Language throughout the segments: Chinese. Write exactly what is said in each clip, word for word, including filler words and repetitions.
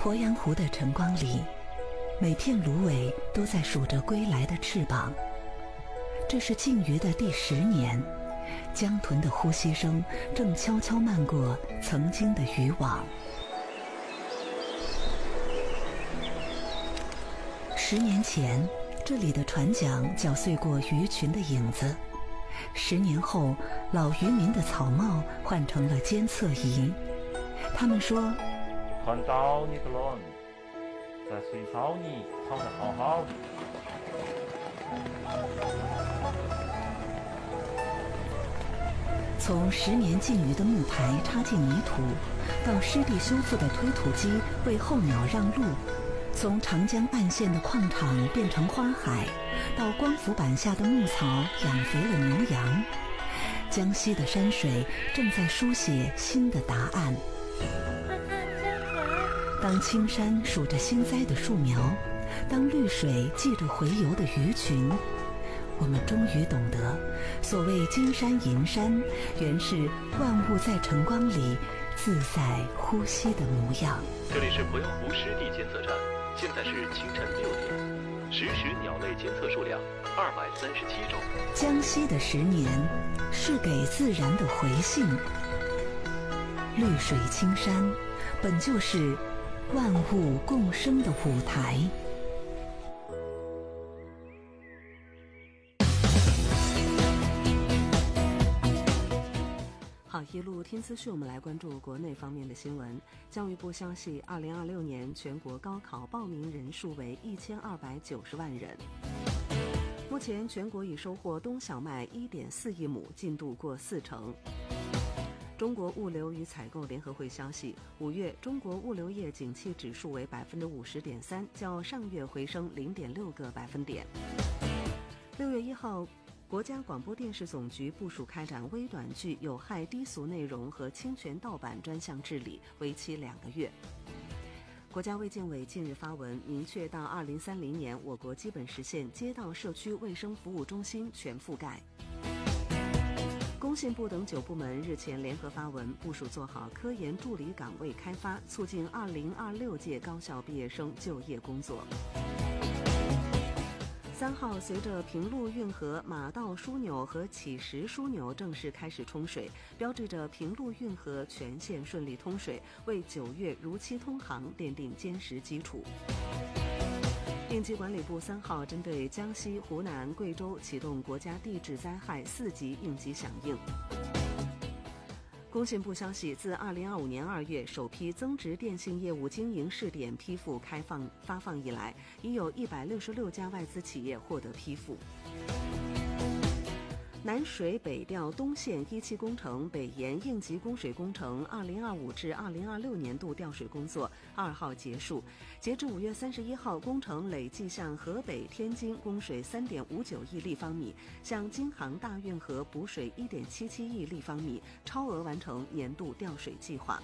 鄱阳湖的晨光里，每片芦苇都在数着归来的翅膀。这是禁渔的第十年，江豚的呼吸声正悄悄漫过曾经的渔网。十年前，这里的船桨搅碎过鱼群的影子。十年后，老渔民的草帽换成了监测仪。他们说， 看到你的人，在水槽里躺得好好的。 从十年禁渔的木排插进泥土，到湿地修复的推土机为候鸟让路，从长江岸线的矿场变成花海，到光伏板下的牧草养肥了牛羊，江西的山水正在书写新的答案。当青山数着新栽的树苗，当绿水记着回游的鱼群，我们终于懂得，所谓金山银山，原是万物在晨光里自在呼吸的模样。 这里是鄱阳湖湿地监测站，现在是清晨六点，实时鸟类监测数量二百三十七种。 江西的十年，是给自然的回信。绿水青山，本就是万物共生的舞台。 好，一路听资讯，我们来关注国内方面的新闻。教育部消息，二零二六年全国高考报名人数为一千二百九十万人。目前全国已收获冬小麦一点四亿亩，进度过四成。中国物流与采购联合会消息，五月中国物流业景气指数为百分之五十点三，较上月回升零点六个百分点。六月一号。国家广播电视总局部署开展微短剧有害低俗内容和侵权盗版专项治理，为期两个月。国家卫健委近日发文，明确到二零三零年，我国基本实现街道社区卫生服务中心全覆盖。工信部等九部门日前联合发文，部署做好科研助理岗位开发，促进二零二六届高校毕业生就业工作。三号，随着平陆运河马道枢纽和乞石枢纽正式开始冲水，标志着平陆运河全线顺利通水，为九月如期通航奠定坚实基础。应急管理部三号针对江西、湖南、贵州启动国家地质灾害四级应急响应。工信部消息，自二零二五年二月首批增值电信业务经营试点批复开放发放以来，已有一百六十六家外资企业获得批复。南水北调东线一期工程北延应急供水工程二零二五至二零二六年度调水工作二号结束，截至五月三十一号，工程累计向河北、天津供水三点五九亿立方米，向京杭大运河补水一点七七亿立方米，超额完成年度调水计划。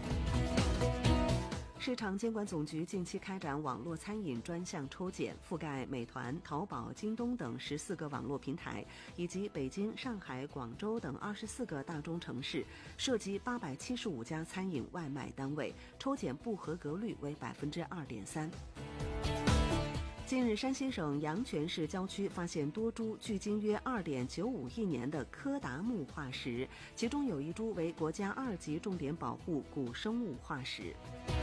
市场监管总局近期开展网络餐饮专项抽检，覆盖美团、淘宝、京东等十四个网络平台，以及北京、上海、广州等二十四个大中城市，涉及八百七十五家餐饮外卖单位，抽检不合格率为百分之二点三。近日，山西省阳泉市郊区发现多株距今约二点九五亿年的柯达木化石，其中有一株为国家二级重点保护古生物化石。